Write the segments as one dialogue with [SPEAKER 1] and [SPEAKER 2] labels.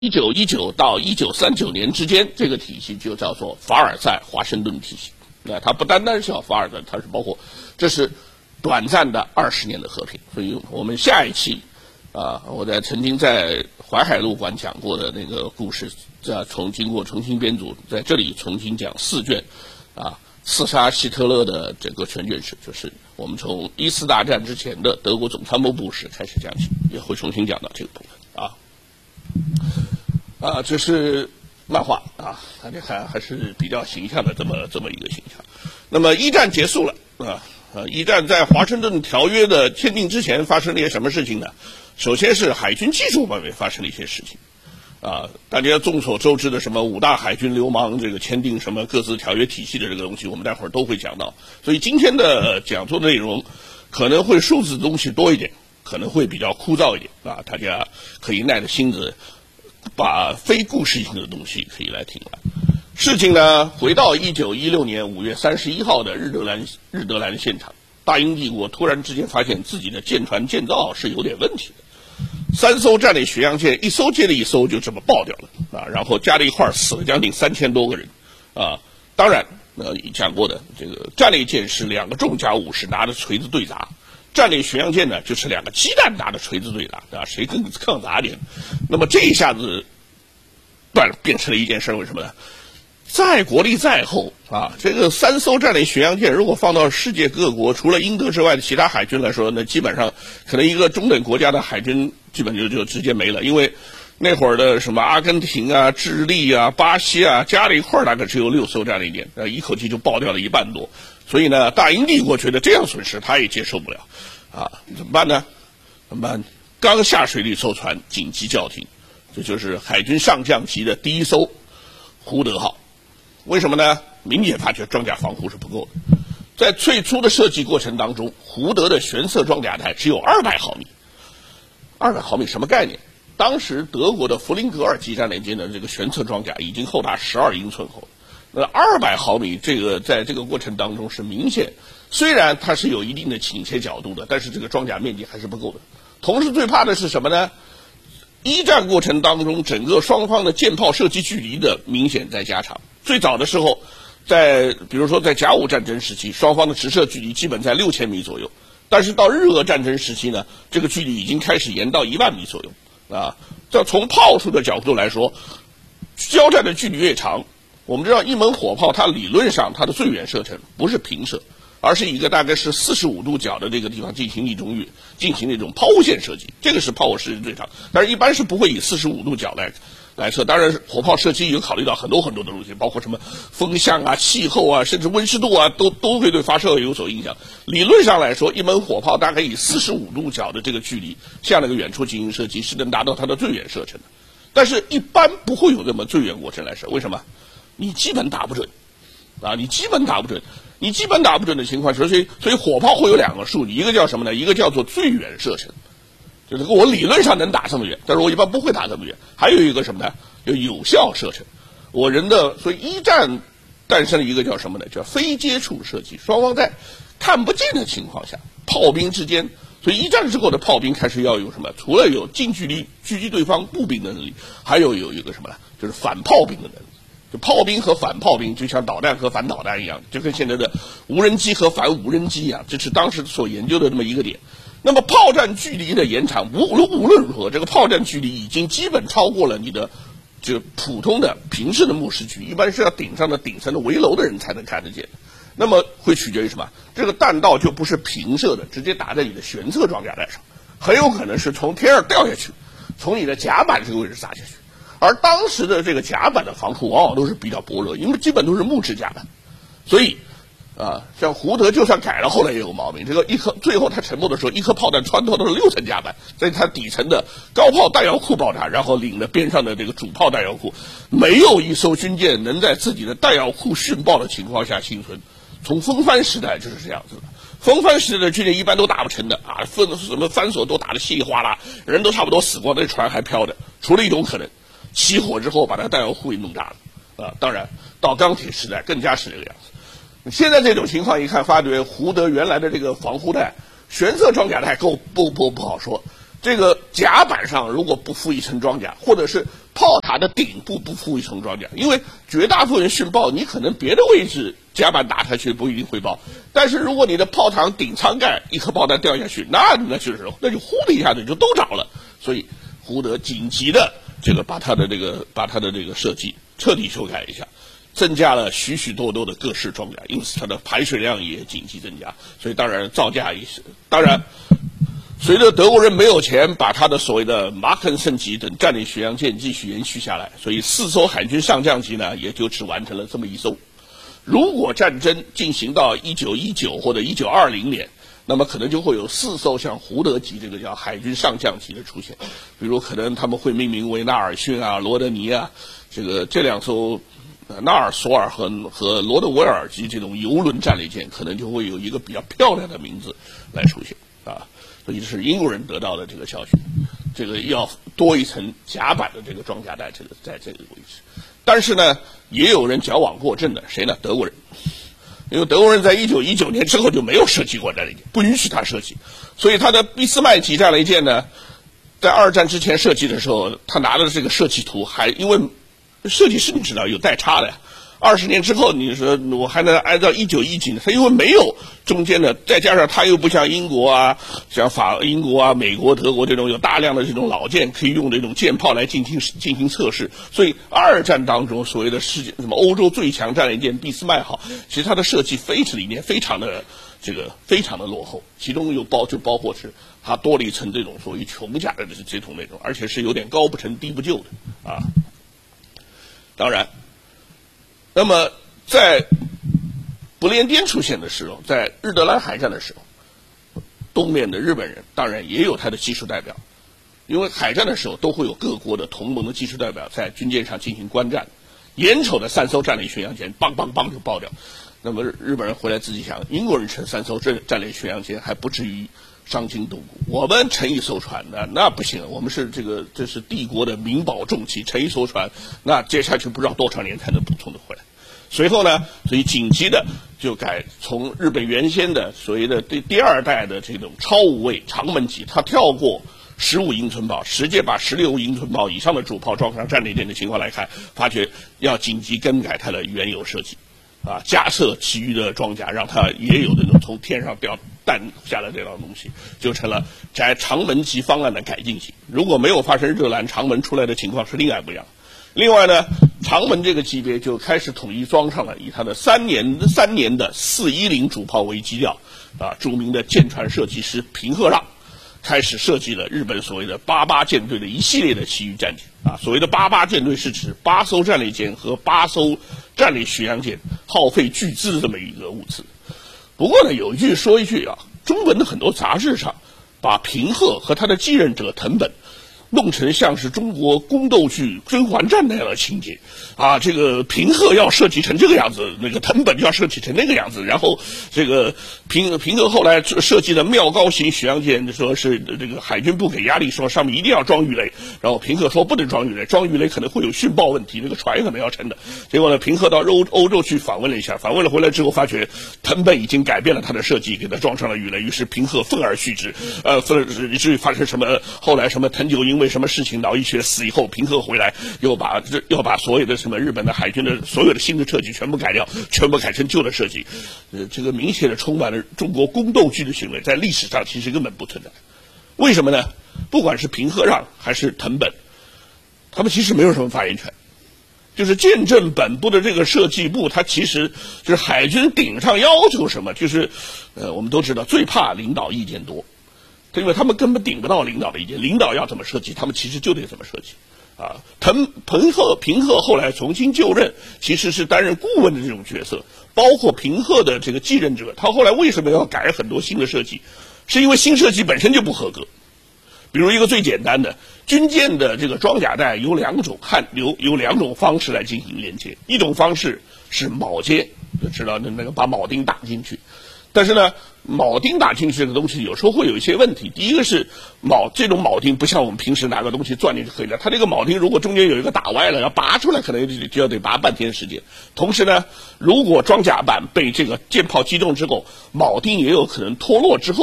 [SPEAKER 1] 1919到1939年之间，这个体系就叫做凡尔赛华盛顿体系。那它不单单是叫凡尔赛，它是包括这是短暂的20年的和平。所以我们下一期我曾经在淮海路馆讲过的那个故事，经过重新编组，在这里重新讲4卷刺杀希特勒的整个全卷史，就是我们从1次大战之前的德国总参谋部史开始讲起，也会重新讲到这个部分这是漫画大家看还是比较形象的这么一个形象。那么一战结束了一战在华盛顿条约的签订之前发生了一些什么事情呢？首先是海军技术方面发生了一些事情大家众所周知的什么5大海军流氓这个签订什么各自条约体系的这个东西，我们待会儿都会讲到。所以今天的讲座内容可能会数字的东西多一点，可能会比较枯燥一点大家可以耐着性子把非故事性的东西可以来听完。事情呢，回到1916年5月31号的日德兰现场，大英帝国突然之间发现自己的舰船建造是有点问题的，3艘战列巡洋舰一艘接着一艘就这么爆掉了然后加在一块儿死了将近3000多个人当然讲过的这个战列舰是2个重甲武士拿着锤子对砸，战列巡洋舰呢就是2个鸡蛋拿着锤子对打谁更抗砸点。那么这一下子变成了一件事，为什么呢？再国力再厚这个3艘战列巡洋舰如果放到世界各国除了英德之外的其他海军来说，那基本上可能一个中等国家的海军基本就直接没了。因为那会儿的什么阿根廷智利巴西加在一块儿大概只有6艘战列舰一口气就爆掉了1半多。所以呢，大英帝国觉得这样损失他也接受不了怎么办呢？怎么办？刚下水的一艘船紧急叫停，这就是海军上将级的第1艘胡德号。为什么呢？明显发觉装甲防护是不够的。在最初的设计过程当中，胡德的玄色装甲带只有200毫米。200毫米什么概念？当时德国的弗林格尔级战列舰的这个玄色装甲已经厚达12英寸厚了。那200毫米这个在这个过程当中是明显，虽然它是有一定的倾斜角度的，但是这个装甲面积还是不够的。同时最怕的是什么呢？一战过程当中整个双方的舰炮射击距离的明显在加长。最早的时候比如说在甲午战争时期，双方的直射距离基本在6000米左右，但是到日俄战争时期呢，这个距离已经开始延到10000米左右这从炮术的角度来说，交战的距离越长，我们知道一门火炮它理论上它的最远射程不是平射，而是一个大概是45度角的这个地方进行那种抛物线射击，这个是炮火射击最长，但是一般是不会以45度角来射。当然火炮射击有考虑到很多很多的东西，包括什么风向气候甚至温湿度都会对发射有所影响。理论上来说，一门火炮大概以45度角的这个距离向那个远处进行射击是能达到它的最远射程的，但是一般不会有这么最远过程来射。为什么？你基本打不准你基本打不准的情况，所以火炮会有2个数，一个叫什么呢？一个叫做最远射程，就是我理论上能打这么远，但是我一般不会打这么远。还有一个什么呢？叫有效射程。所以一战诞生了一个叫什么呢？叫非接触射击，双方在看不见的情况下，炮兵之间。所以一战之后的炮兵开始要有什么？除了有近距离狙击对方步兵的能力，还有一个什么呢？就是反炮兵的能力。就炮兵和反炮兵就像导弹和反导弹一样，就跟现在的无人机和反无人机一样，这是当时所研究的这么一个点。那么炮战距离的延长，无论如何，这个炮战距离已经基本超过了你的就普通的平视的目视距，一般是要顶层的围楼的人才能看得见。那么会取决于什么？这个弹道就不是平射的，直接打在你的旋侧装甲带上，很有可能是从天上掉下去，从你的甲板这个位置砸下去。而当时的这个甲板的防护往往都是比较薄弱，因为基本都是木质甲板，所以像胡德就算改了，后来也有毛病。这个最后他沉没的时候，一颗炮弹穿透的是6层甲板，在它底层的高炮弹药库爆炸，然后领着边上的这个主炮弹药库，没有一艘军舰能在自己的弹药库殉爆的情况下幸存。从风帆时代就是这样子的。风帆时代的军舰一般都打不成的什么帆索都打得稀里哗啦，人都差不多死光，那船还飘着。除了一种可能，起火之后把那弹药库给弄炸了当然到钢铁时代更加是这个样子。现在这种情况一看，发觉胡德原来的这个防护带玄色装甲带不好说， 这个甲板上如果不附一层装甲，或者是炮塔的顶部不附一层装甲，因为绝大部分人殉爆，你可能别的位置甲板打下去不一定会爆，但是如果你的炮塔顶舱盖一颗炮弹掉下去，那就呼的一下子就都着了。所以胡德紧急的把他的这个设计彻底修改一下，增加了许许多多的各式装甲，因此它的排水量也紧急增加，所以当然造价也是。当然随着德国人没有钱把他的所谓的马肯森级等战略巡洋舰继续延续下来，所以4艘海军上将级呢也就只完成了这么1艘。如果战争进行到1919或者1920年，那么可能就会有4艘像胡德级这个叫海军上将级的出现，比如可能他们会命名为纳尔逊啊、罗德尼啊，这2艘纳尔索尔和罗德维尔级这种游轮战列舰，可能就会有一个比较漂亮的名字来出现啊。所以这是英国人得到的这个教训，这个要多一层甲板的这个装甲带，在这个位置。但是呢，也有人矫枉过正的，谁呢？德国人。因为德国人在1919年之后就没有设计过战列舰，不允许他设计，所以他的俾斯麦级战列舰呢，在2战之前设计的时候，他拿的这个设计图还因为设计师你知道有代差的呀。20年之后，你说我还能按照1919年，他因为没有中间的，再加上他又不像英国啊、英国啊、美国、德国这种有大量的这种老舰可以用这种舰炮来进行测试，所以2战当中所谓的什么欧洲最强战列舰俾斯麦号，其实它的设计理念非常的落后，其中就包括是它多了一层这种所谓琼甲的这种那种，而且是有点高不成低不就的啊。当然。那么，在不列颠出现的时候，在日德兰海战的时候，东面的日本人当然也有他的技术代表，因为海战的时候都会有各国的同盟的技术代表在军舰上进行观战，眼瞅着3艘战列巡洋舰梆梆梆就爆掉，那么日本人回来自己想，英国人乘3艘战列巡洋舰还不至于伤筋动骨，我们乘1艘船那不行，我们是这是帝国的民保重器，乘1艘船，那接下去不知道多少年才能补充的回来。随后呢，所以紧急的就从日本原先的所谓的第2代的这种超无畏长门级，他跳过15英寸炮，直接把16英寸炮以上的主炮装上战列舰的情况来看，发觉要紧急更改它的原有设计，加设其余的装甲，让它也有那种从天上掉弹下来这样东西，就成了在长门级方案的改进型。如果没有发生热兰长门出来的情况是另外不一样。另外呢，长门这个级别就开始统一装上了以它的3年的410主炮为基调，著名的舰船设计师平贺让开始设计了日本所谓的88舰队的一系列的其余战舰。所谓的88舰队是指8艘战列舰和8艘战列巡洋舰，耗费巨资的这么一个物资。不过呢，说一句中文的很多杂志上把平贺和他的继任者藤本弄成像是中国宫斗剧《甄嬛传》那样的情节这个平贺要设计成这个样子，那个藤本要设计成那个样子，然后这个平贺后来设计的妙高型巡洋舰，说是这个海军部给压力，说上面一定要装鱼雷，然后平贺说不能装鱼雷，装鱼雷可能会有殉爆问题，那个船可能要沉的。结果呢，平贺到欧洲去访问了一下，访问了回来之后发觉藤本已经改变了他的设计，给他装上了鱼雷，于是平贺愤而续之，以至于发生后来什么藤久因为什么事情脑溢血死以后，平贺回来又把所有的什么日本的海军的所有的新的设计全部改掉，全部改成旧的设计。这个明显的充满了中国宫斗剧的行为，在历史上其实根本不存在。为什么呢？不管是平贺让还是藤本，他们其实没有什么发言权。就是舰政本部的这个设计部，它其实就是海军顶上要求什么，就是我们都知道最怕领导意见多。因为他们根本顶不到领导的意见，领导要怎么设计，他们其实就得怎么设计。平贺后来重新就任，其实是担任顾问的这种角色，包括平贺的这个继任者，他后来为什么要改很多新的设计，是因为新设计本身就不合格。比如一个最简单的，军舰的这个装甲带有2种方式来进行连接，一种方式是铆接，就知道那个把铆钉打进去。但是呢，铆钉打进去这个东西有时候会有一些问题。第一个是这种铆钉不像我们平时拿个东西钻进去可以了，它这个铆钉如果中间有一个打歪了，要拔出来可能就要得拔半天时间。同时呢，如果装甲板被这个舰炮击中之后，铆钉也有可能脱落之后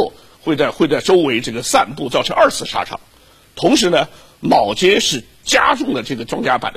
[SPEAKER 1] 会在周围这个散布，造成二次沙场。同时呢，铆接是加重了这个装甲板的